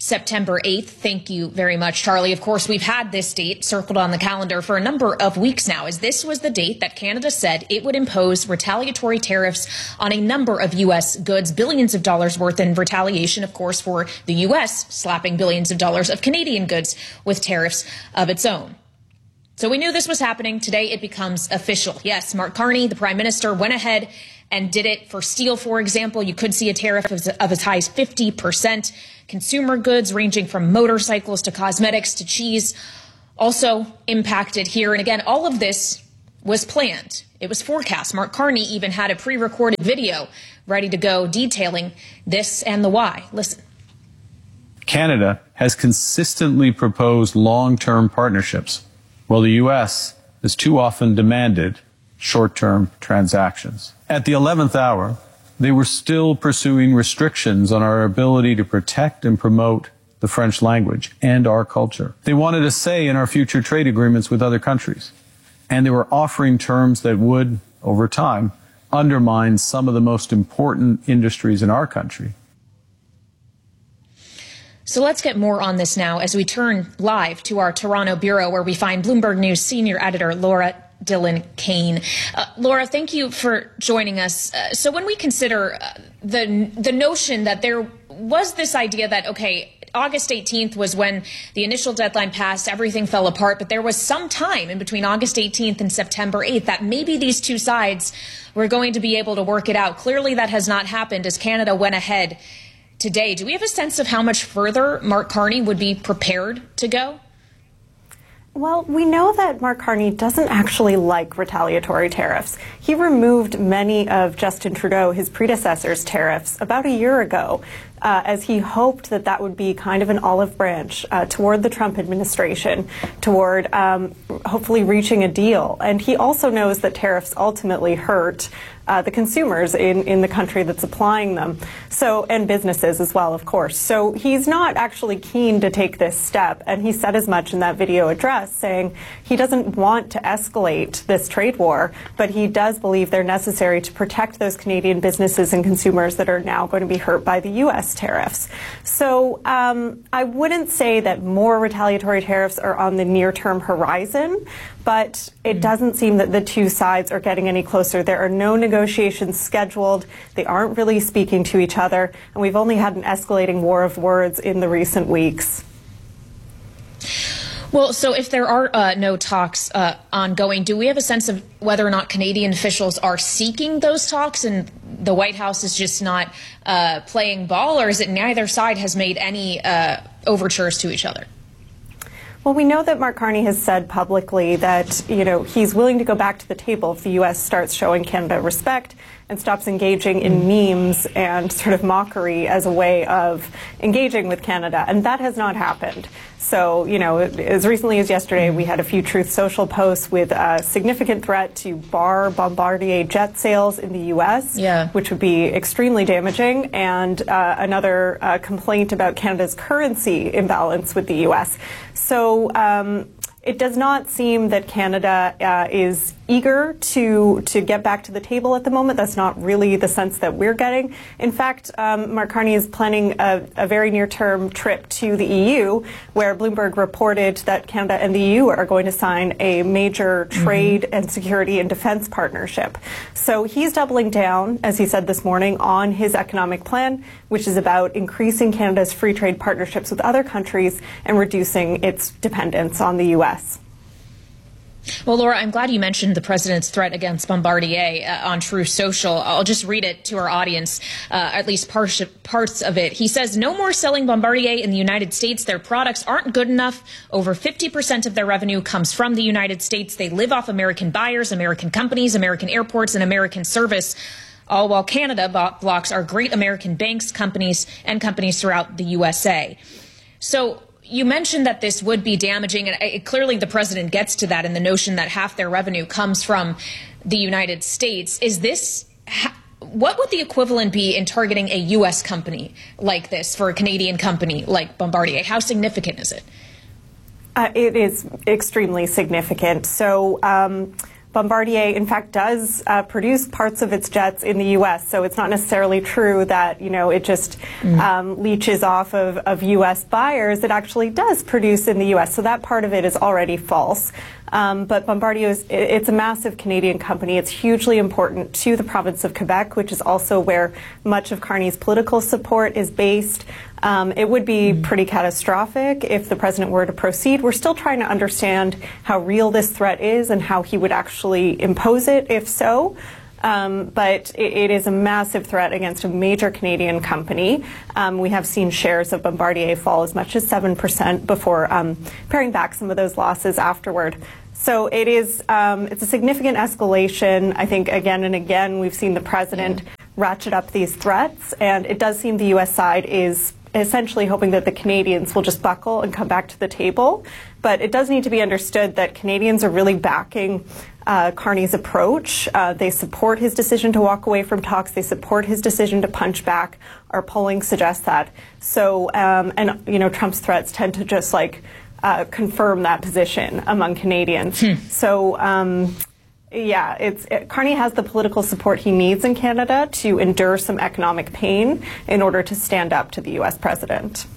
September eighth. Thank you very much, Charlie. Of course, we've had this date circled on the calendar for a number of weeks now, as this was the date that Canada said it would impose retaliatory tariffs on a number of U S goods, billions of dollars worth in retaliation, of course, for the U S slapping billions of dollars of Canadian goods with tariffs of its own. So we knew this was happening. Today it becomes official. Yes, Mark Carney, the prime minister, went ahead and did it for steel, for example. You could see a tariff of, of as high as fifty percent. Consumer goods ranging from motorcycles to cosmetics to cheese also impacted here. And again, all of this was planned. It was forecast. Mark Carney even had a pre-recorded video ready to go detailing this and the why. Listen. Canada has consistently proposed long-term partnerships, while the U S has too often demanded short-term transactions. At the eleventh hour, they were still pursuing restrictions on our ability to protect and promote the French language and our culture. They wanted a say in our future trade agreements with other countries. And they were offering terms that would, over time, undermine some of the most important industries in our country. So let's get more on this now as we turn live to our Toronto bureau, where we find Bloomberg News senior editor Laura Dillon Kane. Uh, Laura, thank you for joining us. Uh, so when we consider uh, the the notion that there was this idea that, okay, August eighteenth was when the initial deadline passed, everything fell apart, but there was some time in between August eighteenth and September eighth that maybe these two sides were going to be able to work it out. Clearly that has not happened as Canada went ahead today. Do we have a sense of how much further Mark Carney would be prepared to go? Well, we know that Mark Carney doesn't actually like retaliatory tariffs. He removed many of Justin Trudeau, his predecessor's tariffs, about a year ago, uh, as he hoped that that would be kind of an olive branch uh, toward the Trump administration, toward um, hopefully reaching a deal. And he also knows that tariffs ultimately hurt Uh, the consumers in, in the country that's applying them, so, and businesses as well, of course. So he's not actually keen to take this step, and he said as much in that video address, saying he doesn't want to escalate this trade war, but he does believe they're necessary to protect those Canadian businesses and consumers that are now going to be hurt by the U S tariffs. So um, I wouldn't say that more retaliatory tariffs are on the near-term horizon, but it doesn't seem that the two sides are getting any closer. There are no negotiations scheduled. They aren't really speaking to each other. And we've only had an escalating war of words in the recent weeks. Well, so if there are uh, no talks uh, ongoing, do we have a sense of whether or not Canadian officials are seeking those talks and the White House is just not uh, playing ball, or is it neither side has made any uh, overtures to each other? Well, we know that Mark Carney has said publicly that, you know, he's willing to go back to the table if the U S starts showing Canada respect and stops engaging in memes and sort of mockery as a way of engaging with Canada. And that has not happened. So, you know, as recently as yesterday, we had a few Truth Social posts with a significant threat to bar Bombardier jet sales in the U S, yeah. which would be extremely damaging, and uh, another uh, complaint about Canada's currency imbalance with the U S. So um, it does not seem that Canada uh, is eager to to get back to the table at the moment. That's not really the sense that we're getting. In fact, um, Mark Carney is planning a, a very near-term trip to the E U, where Bloomberg reported that Canada and the E U are going to sign a major trade mm-hmm. and security and defense partnership. So he's doubling down, as he said this morning, on his economic plan, which is about increasing Canada's free trade partnerships with other countries and reducing its dependence on the U S. Well, Laura, I'm glad you mentioned the president's threat against Bombardier uh, on Truth Social. I'll just read it to our audience, uh, at least parts parts of it. He says, no more selling Bombardier in the United States. Their products aren't good enough. Over fifty percent of their revenue comes from the United States. They live off American buyers, American companies, American airports, and American service, all while Canada blocks our great American banks, companies, and companies throughout the U S A. So you mentioned that this would be damaging, and it, clearly the president gets to that in the notion that half their revenue comes from the United States. Is this, what would the equivalent be in targeting a U S company like this for a Canadian company like Bombardier? How significant is it? Uh, it is extremely significant. So um, Bombardier, in fact, does uh, produce parts of its jets in the U S, so it's not necessarily true that, you know, it just mm. um, leeches off of, of U S buyers. It actually does produce in the U S, so that part of it is already false. Um, but Bombardier, is, it's a massive Canadian company. It's hugely important to the province of Quebec, which is also where much of Carney's political support is based. Um, it would be mm. pretty catastrophic if the president were to proceed. We're still trying to understand how real this threat is and how he would actually impose it, if so. Um, but it, it is a massive threat against a major Canadian company. Um, we have seen shares of Bombardier fall as much as seven percent before um, paring back some of those losses afterward. So it is, um, it's a significant escalation. I think again and again we've seen the president yeah. ratchet up these threats, and it does seem the U S side is essentially hoping that the Canadians will just buckle and come back to the table. But it does need to be understood that Canadians are really backing uh, Carney's approach. Uh, they support his decision to walk away from talks. They support his decision to punch back. Our polling suggests that. So, um, and, you know, Trump's threats tend to just like uh, confirm that position among Canadians. Hmm. So, um, Yeah, it's it, Carney has the political support he needs in Canada to endure some economic pain in order to stand up to the U S president.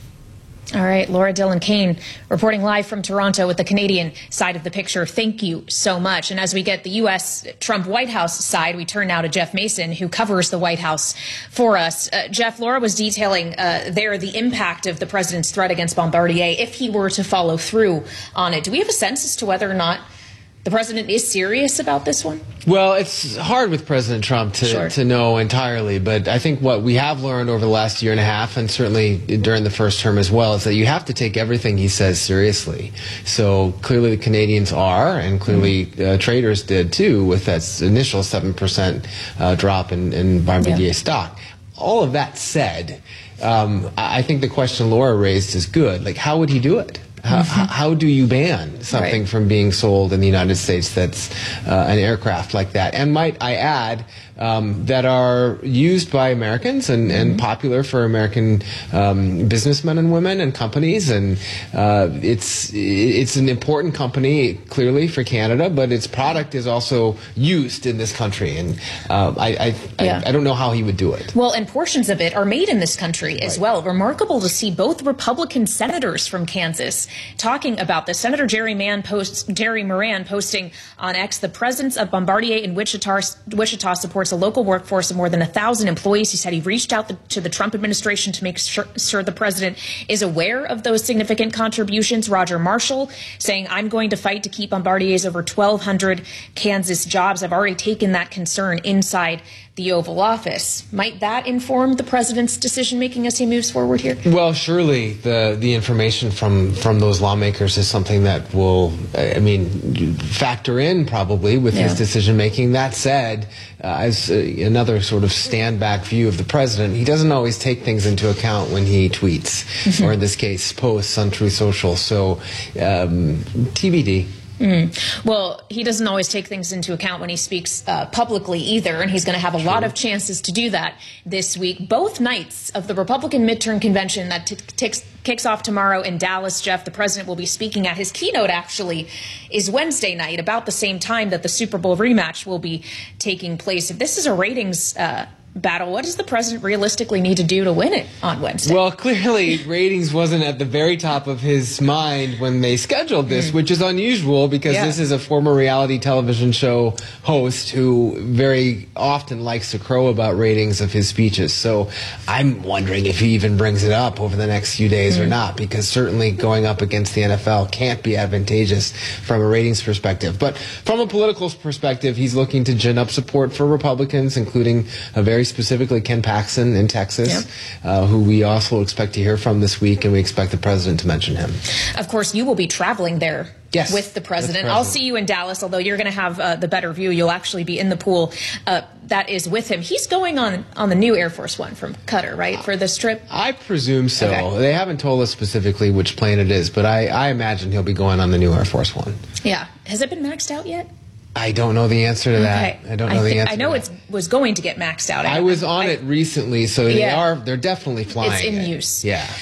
All right, Laura Dillon Kane reporting live from Toronto with the Canadian side of the picture. Thank you so much. And as we get the U S Trump White House side, we turn now to Jeff Mason, who covers the White House for us. Uh, Jeff, Laura was detailing uh, there the impact of the president's threat against Bombardier if he were to follow through on it. Do we have a sense as to whether or not the president is serious about this one? Well, it's hard with President Trump to, sure. to know entirely, but I think what we have learned over the last year and a half, and certainly during the first term as well, is that you have to take everything he says seriously. So clearly the Canadians are, and clearly mm-hmm. uh, traders did too, with that initial seven percent uh, drop in, in Bombardier yeah. stock. All of that said, um, I think the question Laura raised is good. Like, how would he do it? How, mm-hmm. how do you ban something right. from being sold in the United States that's uh, an aircraft like that? And might I add, um, that are used by Americans and, and mm-hmm. popular for American um, businessmen and women and companies. And uh, it's it's an important company, clearly, for Canada, but its product is also used in this country. And uh, I, I, yeah. I, I don't know how he would do it. Well, and portions of it are made in this country as right. well. Remarkable to see both Republican senators from Kansas talking about this. Senator Jerry Moran posts Jerry Moran posting on X, the presence of Bombardier in Wichita, Wichita supports a local workforce of more than a thousand employees. He said he reached out the, to the Trump administration to make sure, sure the president is aware of those significant contributions. Roger Marshall saying, I'm going to fight to keep Bombardier's over twelve hundred Kansas jobs. I've already taken that concern inside the Oval Office. Might that inform the president's decision-making as he moves forward here? Well, surely the the information from, from those lawmakers is something that will, I mean, factor in probably with yeah. his decision-making. That said, uh, as uh, another sort of stand-back view of the president, he doesn't always take things into account when he tweets, mm-hmm. or in this case, posts on Truth Social. So, um, T B D. Mm. Well, he doesn't always take things into account when he speaks uh, publicly either, and he's going to have a True. lot of chances to do that this week. Both nights of the Republican midterm convention that t- takes, kicks off tomorrow in Dallas, Jeff, the president will be speaking at. His keynote actually is Wednesday night, about the same time that the Super Bowl rematch will be taking place. If this is a ratings uh battle, what does the president realistically need to do to win it on Wednesday? Well, clearly ratings wasn't at the very top of his mind when they scheduled this, mm. which is unusual because yeah. this is a former reality television show host who very often likes to crow about ratings of his speeches. So I'm wondering if he even brings it up over the next few days mm. or not, because certainly going up against the N F L can't be advantageous from a ratings perspective. But from a political perspective, he's looking to gin up support for Republicans, including a very specifically Ken Paxton in Texas, yep. uh, who we also expect to hear from this week, and we expect the president to mention him. Of course, you will be traveling there yes, with the president. With the president. I'll see you in Dallas, although you're going to have uh, the better view. You'll actually be in the pool uh, that is with him. He's going on on the new Air Force One from Qatar, right, for this trip? I presume so. Okay. They haven't told us specifically which plane it is, but I, I imagine he'll be going on the new Air Force One. Yeah. Has it been maxed out yet? I don't know the answer to that. Okay. I don't know I the think, answer. I know it was going to get maxed out. I, I was on I, it recently, so yeah. they are they're definitely flying. It's in it. use. Yeah.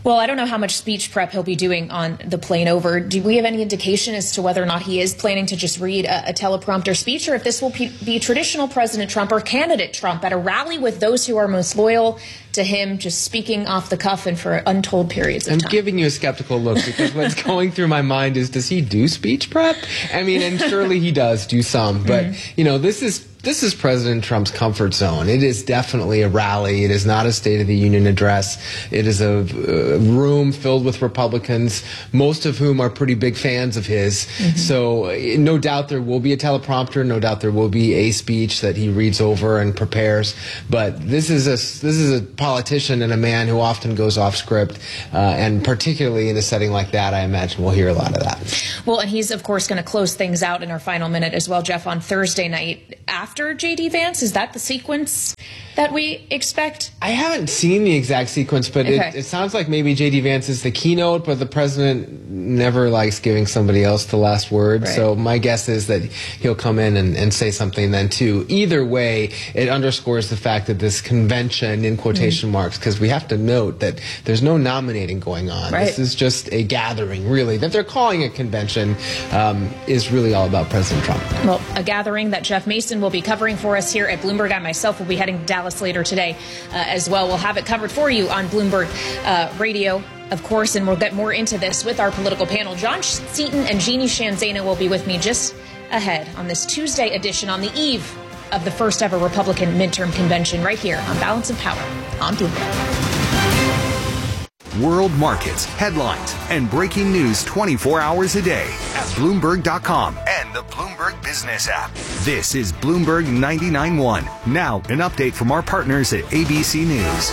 Well, I don't know how much speech prep he'll be doing on the plane over. Do we have any indication as to whether or not he is planning to just read a, a teleprompter speech, or if this will be, be traditional President Trump or candidate Trump at a rally with those who are most loyal to him, just speaking off the cuff and for untold periods of I'm time? I'm giving you a skeptical look because what's going through my mind is, does he do speech prep? I mean, and surely he does do some, but, mm-hmm. you know, this is This is President Trump's comfort zone. It is definitely a rally. It is not a State of the Union address. It is a, a room filled with Republicans, most of whom are pretty big fans of his. Mm-hmm. So no doubt there will be a teleprompter. No doubt there will be a speech that he reads over and prepares. But this is a this is a politician and a man who often goes off script, uh, and particularly in a setting like that, I imagine we'll hear a lot of that. Well, and he's of course going to close things out in our final minute as well, Jeff, on Thursday night after. After J D Vance? Is that the sequence that we expect? I haven't seen the exact sequence, but okay. it, it sounds like maybe J D Vance is the keynote, but the president never likes giving somebody else the last word. Right. So my guess is that he'll come in and, and say something then too. Either way, it underscores the fact that this convention, in quotation mm. marks, because we have to note that there's no nominating going on. Right. This is just a gathering, really. That they're calling a convention um, is really all about President Trump. Well, a gathering that Jeff Mason will be covering for us here at Bloomberg. I myself will be heading to Dallas later today uh, as well. We'll have it covered for you on Bloomberg uh, Radio, of course, and we'll get more into this with our political panel. John Seaton and Jeannie Shanzana will be with me just ahead on this Tuesday edition on the eve of the first ever Republican midterm convention right here on Balance of Power on Bloomberg. World markets, headlines, and breaking news twenty-four hours a day at Bloomberg dot com and the Bloomberg Business app. This is Bloomberg ninety-nine point one. Now, an update from our partners at A B C News.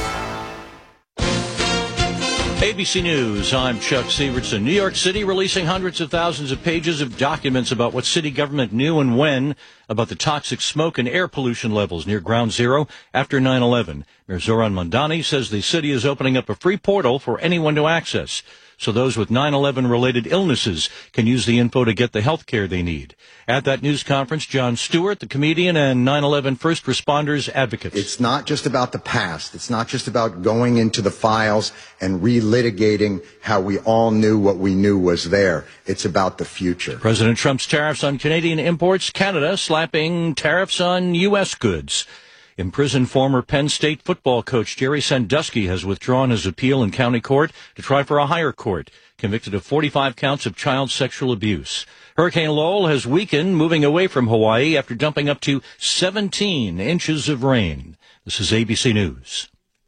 A B C News, I'm Chuck Sievertson. New York City releasing hundreds of thousands of pages of documents about what city government knew and when about the toxic smoke and air pollution levels near Ground Zero after nine eleven. Mayor Zoran Mondani says the city is opening up a free portal for anyone to access, so those with nine eleven related illnesses can use the info to get the health care they need. At that news conference, Jon Stewart, the comedian and nine eleven first responders advocate. It's not just about the past. It's not just about going into the files and relitigating how we all knew what we knew was there. It's about the future. President Trump's tariffs on Canadian imports, Canada slapping tariffs on U S goods. Imprisoned former Penn State football coach Jerry Sandusky has withdrawn his appeal in county court to try for a higher court, convicted of forty-five counts of child sexual abuse. Hurricane Lowell has weakened, moving away from Hawaii after dumping up to seventeen inches of rain. This is A B C News.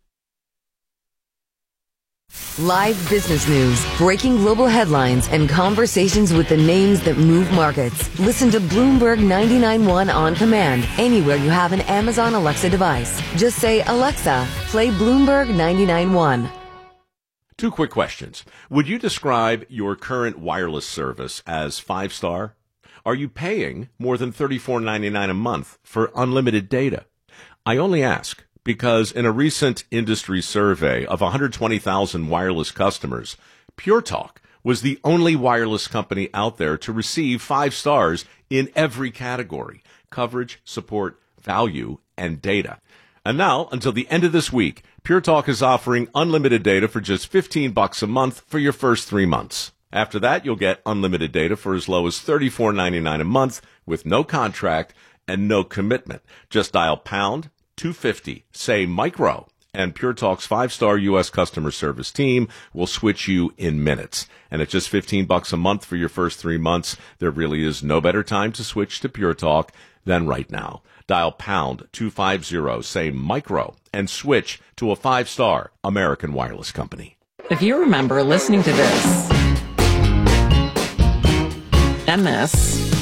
Live business news, breaking global headlines, and conversations with the names that move markets. Listen to Bloomberg ninety-nine point one on command anywhere you have an Amazon Alexa device. Just say, Alexa, play Bloomberg ninety-nine point one. Two quick questions. Would you describe your current wireless service as five-star? Are you paying more than thirty-four ninety-nine a month for unlimited data? I only ask because in a recent industry survey of one hundred twenty thousand wireless customers, Pure Talk was the only wireless company out there to receive five stars in every category: coverage, support, value, and data. And now, until the end of this week, Pure Talk is offering unlimited data for just fifteen bucks a month for your first three months. After that, you'll get unlimited data for as low as thirty-four ninety-nine a month with no contract and no commitment. Just dial pound two fifty, say micro, and Pure Talk's five-star U S customer service team will switch you in minutes. And at just fifteen bucks a month for your first three months, there really is no better time to switch to Pure Talk than right now. Dial pound two fifty, say micro, and switch to a five-star American wireless company. If you remember listening to this, and this,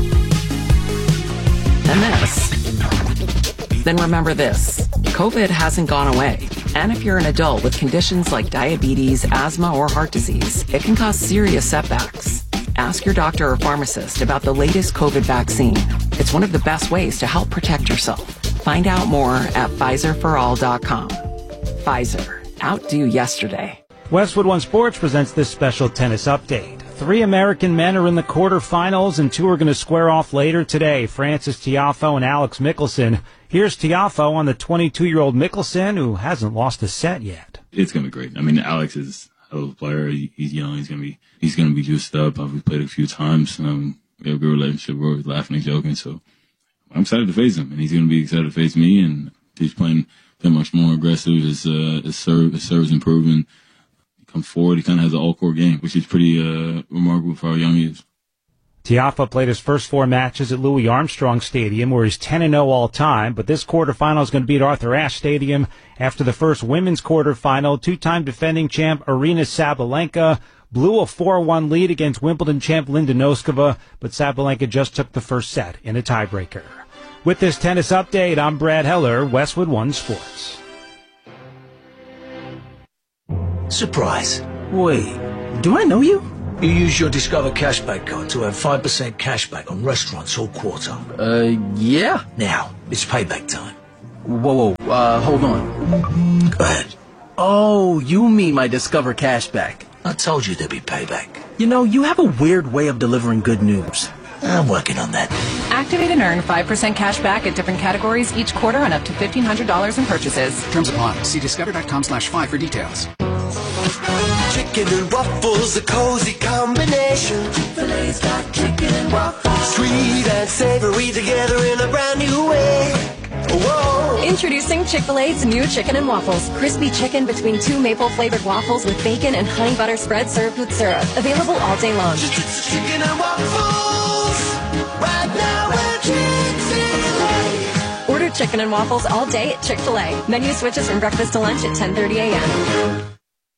and this, then remember this: COVID hasn't gone away. And if you're an adult with conditions like diabetes, asthma, or heart disease, it can cause serious setbacks. Ask your doctor or pharmacist about the latest COVID vaccine. It's one of the best ways to help protect yourself. Find out more at Pfizer for all dot com. Pfizer. Outdo yesterday. Westwood One Sports presents this special tennis update. Three American men are in the quarterfinals, and two are going to square off later today. Frances Tiafoe and Alex Michelsen. Here's Tiafoe on the twenty-two-year-old Michelsen, who hasn't lost a set yet. It's going to be great. I mean, Alex is hell of a player. He, he's young. He's gonna be he's gonna be juiced up. I've played a few times. Um, we have a good relationship. We're always laughing and joking. So I'm excited to face him, and he's gonna be excited to face me. And he's playing that much more aggressive. His uh, his serve his serve's improving. He comes forward. He kind of has an all-court game, which is pretty uh, remarkable for how young he is. Tiafoe played his first four matches at Louis Armstrong Stadium, where he's ten and oh all time, but this quarterfinal is going to be at Arthur Ashe Stadium after the first women's quarterfinal. Two-time defending champ Aryna Sabalenka blew a four one lead against Wimbledon champ Linda Noskova, but Sabalenka just took the first set in a tiebreaker. With this tennis update, I'm Brad Heller, Westwood One Sports. Surprise. Wait, do I know you? You use your Discover Cashback card to have five percent cashback on restaurants all quarter. Uh, yeah. Now, it's payback time. Whoa, whoa, uh, hold on. Go ahead. Oh, you mean my Discover Cashback. I told you there'd be payback. You know, you have a weird way of delivering good news. I'm working on that. Activate and earn five percent cash back at different categories each quarter on up to fifteen hundred dollars in purchases. Terms apply. See discover.com slash five for details. Chicken and waffles, a cozy combination. Chick-fil-A's got chicken and waffles. Sweet and savory together in a brand new way. Whoa. Introducing Chick-fil-A's new chicken and waffles. Crispy chicken between two maple-flavored waffles with bacon and honey butter spread served with syrup. Available all day long. Chicken and waffles. Right now at Chick-fil-A. Order chicken and waffles all day at Chick-fil-A. Menu switches from breakfast to lunch at ten thirty a.m.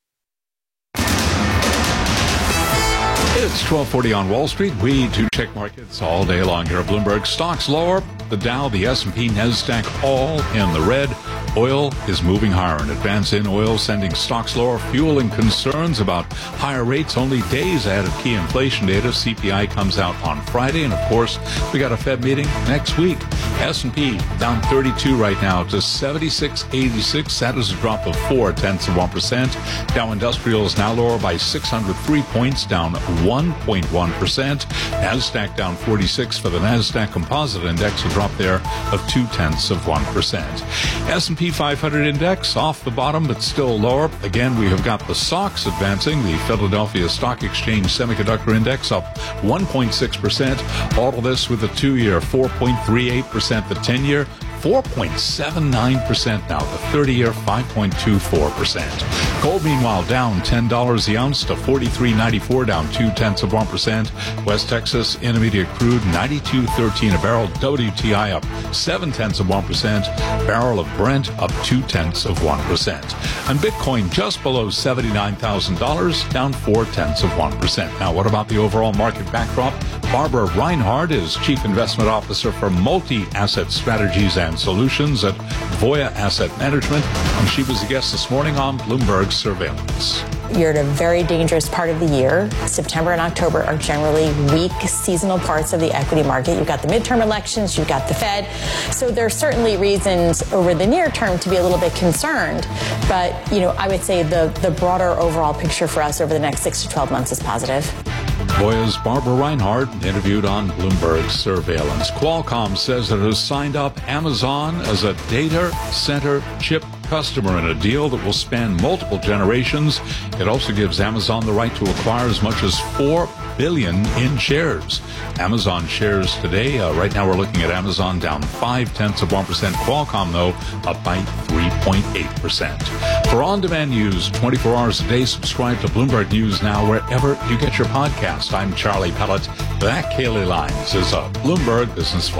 It's twelve forty on Wall Street. We do check markets all day long here at Bloomberg. Stocks lower. The Dow, the S and P, NASDAQ all in the red. Oil is moving higher. An advance in oil sending stocks lower, fueling concerns about higher rates only days ahead of key inflation data. C P I comes out on Friday. And, of course, we got a Fed meeting next week. S and P down thirty-two right now to seventy-six eighty-six. That is a drop of four tenths of one percent. Dow Industrial is now lower by six hundred three points, down one point one percent. NASDAQ down forty-six for the NASDAQ Composite Index, a drop there of two tenths of one percent. S and P five hundred Index off the bottom, but still lower. Again, we have got the S O X advancing. The Philadelphia Stock Exchange Semiconductor Index up one point six percent. All of this with the two-year four point three eight percent. The ten-year four point seven nine percent now. The thirty-year five point two four percent. Gold, meanwhile, down ten dollars the ounce to forty-three ninety-four, down two tenths of one percent. West Texas Intermediate crude ninety-two thirteen a barrel. W T I up seven tenths of one percent. Barrel of Brent up two tenths of one percent. And Bitcoin just below seventy-nine thousand dollars, down four tenths of one percent. Now, what about the overall market backdrop? Barbara Reinhardt is Chief Investment Officer for Multi-Asset Strategies and Solutions at Voya Asset Management, and she was a guest this morning on Bloomberg Surveillance. You're at a very dangerous part of the year. September and October are generally weak seasonal parts of the equity market. You've got the midterm elections, you've got the Fed. So there's certainly reasons over the near term to be a little bit concerned. But, you know, I would say the, the broader overall picture for us over the next six to twelve months is positive. Voya's Barbara Reinhardt interviewed on Bloomberg Surveillance. Qualcomm says it has signed up Amazon as a data center chip customer in a deal that will span multiple generations. It also gives Amazon the right to acquire as much as four billion dollars in shares. Amazon shares today, uh, right now we're looking at Amazon down five tenths of one percent. Qualcomm, though, up by three point eight percent. For on-demand news twenty-four hours a day, subscribe to Bloomberg News Now wherever you get your podcast. I'm Charlie Pellet. That Kaylee Lyons is a Bloomberg Business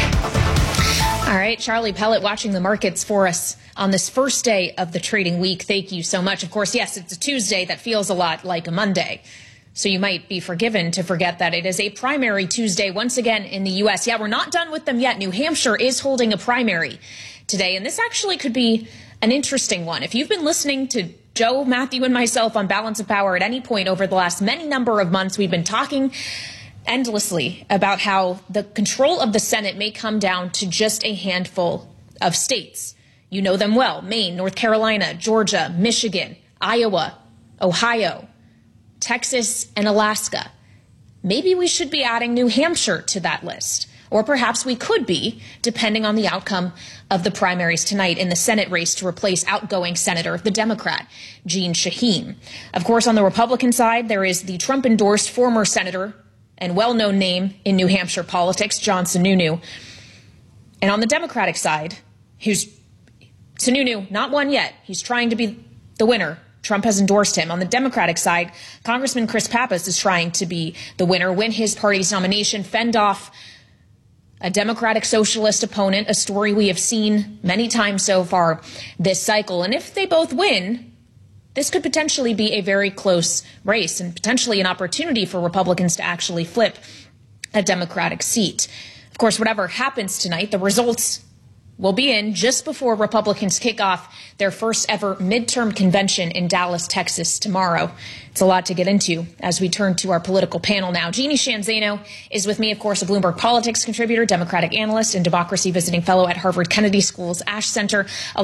Flash. All right, Charlie Pellet watching the markets for us on this first day of the trading week. Thank you so much. Of course, yes, it's a Tuesday that feels a lot like a Monday. So you might be forgiven to forget that it is a primary Tuesday once again in the U S. Yeah, we're not done with them yet. New Hampshire is holding a primary today, and this actually could be an interesting one. If you've been listening to Joe, Matthew, and myself on Balance of Power at any point over the last many number of months, we've been talking endlessly about how the control of the Senate may come down to just a handful of states. You know them well: Maine, North Carolina, Georgia, Michigan, Iowa, Ohio, Texas, and Alaska. Maybe we should be adding New Hampshire to that list. or perhaps we could be, depending on the outcome of the primaries tonight in the Senate race to replace outgoing Senator, the Democrat, Jeanne Shaheen. Of course, on the Republican side, there is the Trump-endorsed former Senator and well-known name in New Hampshire politics, John Sununu. And on the Democratic side, who's Sununu, not won yet. He's trying to be the winner. Trump has endorsed him. On the Democratic side, Congressman Chris Pappas is trying to be the winner, win his party's nomination, fend off a Democratic socialist opponent, a story we have seen many times so far this cycle. And if they both win, this could potentially be a very close race and potentially an opportunity for Republicans to actually flip a Democratic seat. Of course, whatever happens tonight, the results will be in just before Republicans kick off their first ever midterm convention in Dallas, Texas tomorrow. It's a lot to get into as we turn to our political panel now. Jeannie Sheehan Zaino is with me, of course, a Bloomberg Politics contributor, Democratic analyst, and democracy visiting fellow at Harvard Kennedy School's Ash Center.